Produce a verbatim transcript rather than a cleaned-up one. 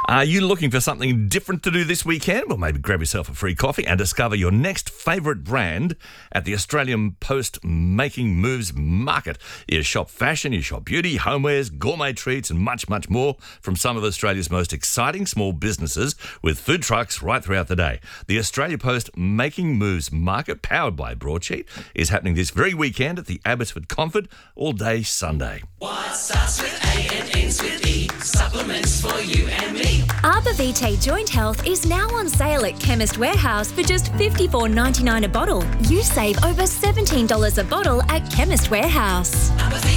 Are you looking for something different to do this weekend? Well, maybe grab yourself a free coffee and discover your next favourite brand at the Australian Post Making Moves Market. You shop fashion, you shop beauty, homewares, gourmet treats and much, much more from some of Australia's most exciting small businesses with food trucks right throughout the day. The Australia Post Making Moves Market, powered by Broadsheet, is happening this very weekend at the Abbotsford Comfort all day Sunday. What starts with A and ends with E? Supplements for you and me. Arbor Vitae Joint Health is now on sale at Chemist Warehouse for just fifty-four dollars ninety-nine a bottle. You save over seventeen dollars a bottle at Chemist Warehouse. Arbor Vitae.